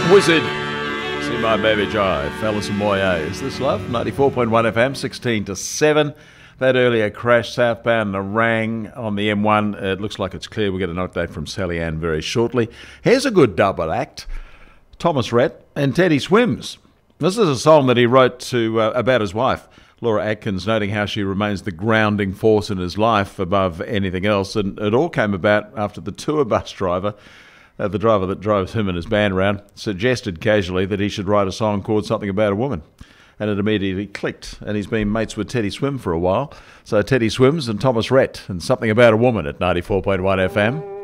Wizard. See my baby jive. Fellas and Moyer. Is this love? 94.1 FM, 16 to 7. That earlier crash southbound Nerang on the M1. It looks like it's clear. We'll get an update from Sally Ann very shortly. Here's a good double act. Thomas Rhett and Teddy Swims. This is a song that he wrote to about his wife, Laura Atkins, noting how she remains the grounding force in his life above anything else. And it all came about after the tour bus driver, the driver that drives him and his band around, suggested casually that he should write a song called Something About a Woman. And it immediately clicked, and he's been mates with Teddy Swim for a while. So Teddy Swims and Thomas Rhett and Something About a Woman at 94.1 FM.